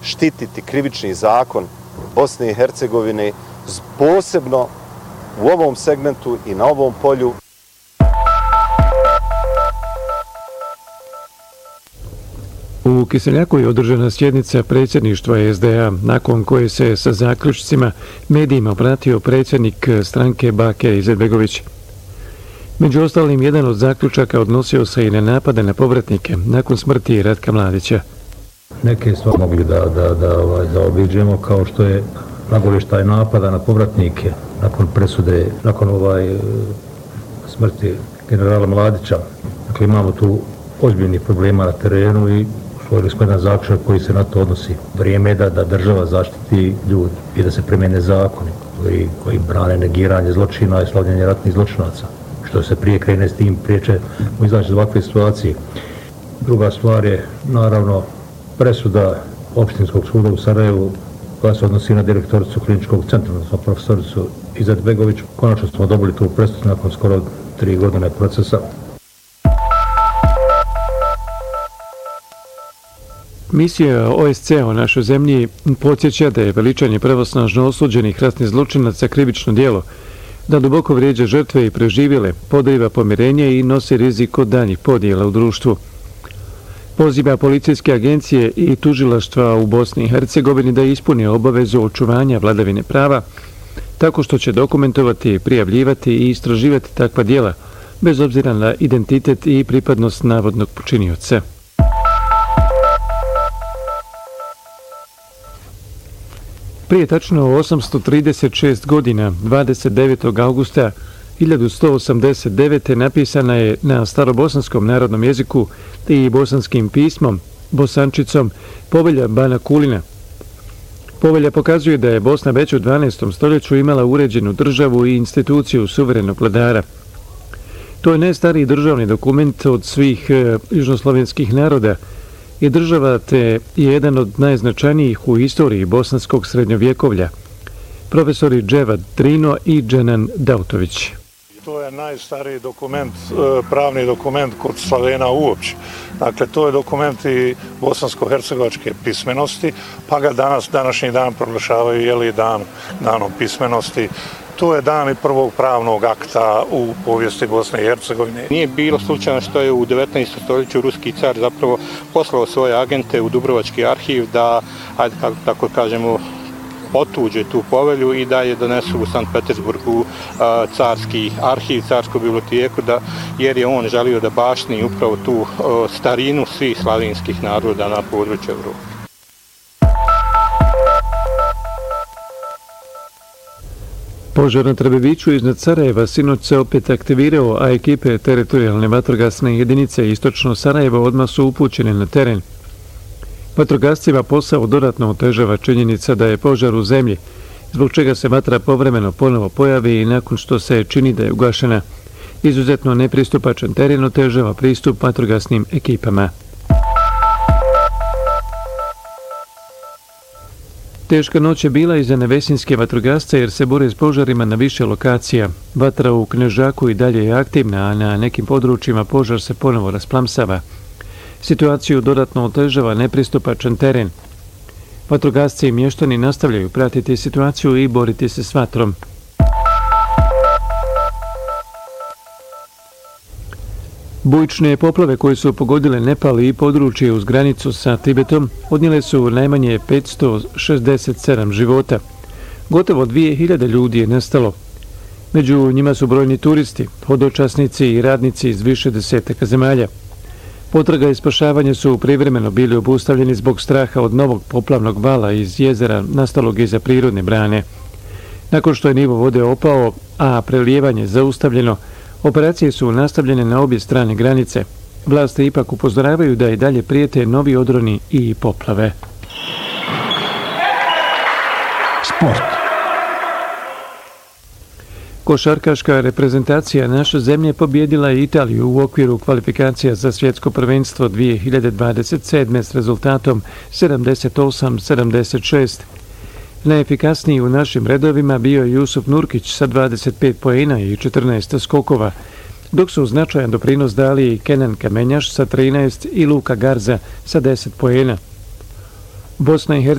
štititi krivični zakon Bosne i Hercegovine, posebno u ovom segmentu i na ovom polju. U Kiseljaku je održana sjednica predsjedništva SDA, nakon koje se sa zaključcima medijima obratio predsjednik stranke Bakir Izetbegović. Među ostalim, jedan od zaključaka odnosio se i na napade na povratnike nakon smrti Ratka Mladića. Neke stvari mogli da obiđemo, kao što je nagovještaj napada na povratnike nakon presude, nakon smrti generala Mladića. Dakle, imamo tu ozbiljnih problema na terenu i usvojili smo jedan zaključak koji se na to odnosi. Vrijeme je da država zaštiti ljudi i da se primjene zakoni koji brane negiranje zločina i slavljenje ratnih zločinaca. Što se prije krene s tim, prije ćemo izaći iz ovakve situacije. Druga stvar je, naravno, presuda Opštinskog suda u Sarajevu koja se odnosi na direktoricu kliničkog centra, odnosno profesoricu Izetbegović. Konačno smo dobili tu presudu nakon skoro 3 godine procesa. Misija OSCE u našoj zemlji podsjeća da je veličanje pravosnažno osuđenih ratnih zločinaca krivično djelo, da duboko vrijeđa žrtve i preživjele, podriva pomirenje i nosi rizik od daljnjih podjela u društvu. Poziva policijske agencije i tužilaštva u Bosni i Hercegovini da ispune obavezu očuvanja vladavine prava, tako što će dokumentovati, prijavljivati i istraživati takva djela, bez obzira na identitet i pripadnost navodnog počinioca. Prije tačno 836 godina, 29. augusta 1189. napisana je na starobosanskom narodnom jeziku i bosanskim pismom, bosančicom, povelja Bana Kulina. Povelja pokazuje da je Bosna već u 12. stoljeću imala uređenu državu i instituciju suverenog vladara. To je najstariji državni dokument od svih južnoslovenskih naroda i država te je jedan od najznačajnijih u istoriji bosanskog srednjovjekovlja. Profesori Dževad Drino i Dženan Dautović. To je najstariji dokument, pravni dokument kod Slavena uopće. Dakle, to je dokument i bosansko-hercegovačke pismenosti, pa ga današnji dan proglašavaju danom pismenosti. To je dan i prvog pravnog akta u povijesti Bosne i Hercegovine. Nije bilo slučajno što je u 19. stoljeću ruski car zapravo poslao svoje agente u Dubrovački arhiv da, tako kažemo, otuđe tu povelju i da je donesu u Sankt Petersburgu carski arhiv, carsku biblioteku, jer je on želio da baštini upravo tu starinu svih slavinskih naroda na području Evrope. Požar na Trebeviću iznad Sarajeva sinoć se opet aktivirao, a ekipe teritorijalne vatrogasne jedinice istočno Sarajeva odmah su upućene na teren. Vatrogascima posao dodatno otežava činjenica da je požar u zemlji, zbog čega se vatra povremeno ponovo pojavi i nakon što se čini da je ugašena. Izuzetno nepristupačan teren otežava pristup vatrogasnim ekipama. Teška noć je bila i za nevesinske vatrogasce jer se bore s požarima na više lokacija. Vatra u Knežaku i dalje je aktivna, a na nekim područjima požar se ponovo rasplamsava. Situaciju dodatno otežava nepristupačan teren. Vatrogasci i mještani nastavljaju pratiti situaciju i boriti se s vatrom. Bujične poplave koje su pogodile Nepal i područje uz granicu sa Tibetom odnijele su najmanje 567 života. Gotovo 2000 ljudi je nestalo. Među njima su brojni turisti, hodočasnici i radnici iz više desetaka zemalja. Potraga i spašavanje su privremeno bili obustavljeni zbog straha od novog poplavnog vala iz jezera nastalog iza prirodne brane. Nakon što je nivo vode opao, a prelijevanje zaustavljeno, operacije su nastavljene na obje strane granice. Vlasti ipak upozoravaju da i dalje prijete novi odroni i poplave. Sport. Košarkaška reprezentacija naše zemlje pobjedila je Italiju u okviru kvalifikacija za svjetsko prvenstvo 2027. s rezultatom 78-76. Najefikasniji u našim redovima bio je Jusuf Nurkić sa 25 poena i 14 skokova, dok su značajan doprinos dali i Kenan Kamenjaš sa 13 i Luka Garza sa 10 poena. Bosna i